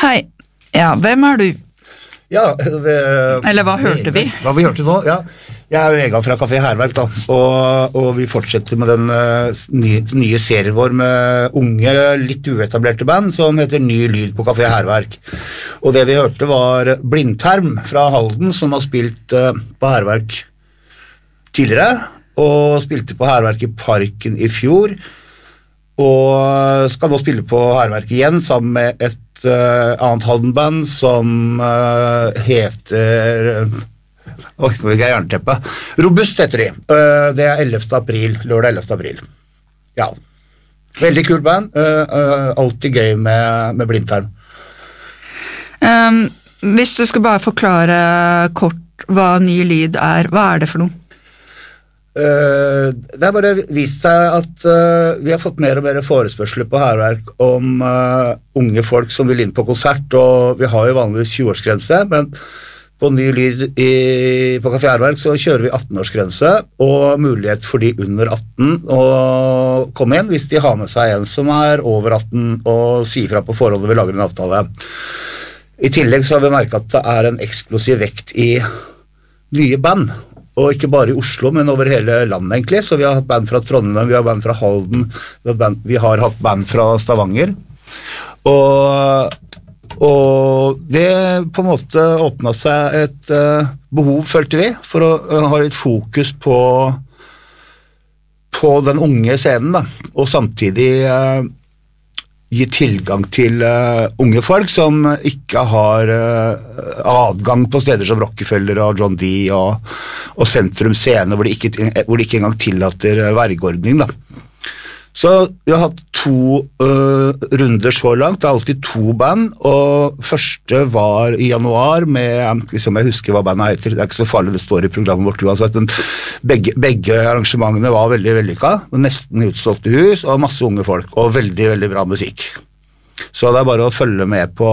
Hei. Ja, hvem er du? Ja, Eller hva hørte vi? Hva vi hørte nå, ja. Jeg er jo Vegard fra Café Herverk da, og vi fortsetter med den nye serien vår med unge, litt uetablerte band som heter Ny Lyd på Café Herverk. Og det vi hørte var Blindtarm fra Halden, som har spilt på Herverk tidligere, og spilte på Herverk i Parken i fjor, og skal nå spille på Herverk igjen sammen med et annet Halden-band som heter nå vil jeg jernteppe Robust heter de. Det er 11. april, lørdag 11. april. Ja, veldig kult band, alltid gøy med Blindtarm. Hvis du skal bare forklare kort hva Ny Lyd er, hva er det for noe? Det har bare vist seg at vi har fått mer og mer forespørsler på Herverk om unge folk som vil inn på konsert, og vi har jo vanligvis 20-årsgrense, men på Ny Lyd på Café Herverk så kjører vi 18-årsgrense og mulighet for de under 18 å komme inn hvis de har med seg en som er over 18 og sier fra på forholdet vi lager en avtale. I tillegg så har vi merket at det er en eksplosiv vekt i nye band, og ikke bare i Oslo, men over hele landet egentlig, så vi har hatt band fra Trondheim, vi har band fra Halden, vi har hatt band fra Stavanger, og det på en måte åpnet seg et behov, følte vi, for å ha litt fokus på den unge scenen, da, og samtidig gi tilgang til unge folk som ikke har adgang på steder som Rockefeller og John D og Sentrum Scene, hvor de ikke engang tillater vergeordning, da. Så vi har hatt 2 runder så langt, det er alltid 2 band, og første var i januar med, som jeg husker hva bandet heter, det er ikke så farlig, det står i programmet vårt uansett, men begge arrangementene var veldig vellykket, nesten utsolgte hus, og masse unge folk, og veldig, veldig bra musikk. Så det er bare å følge med på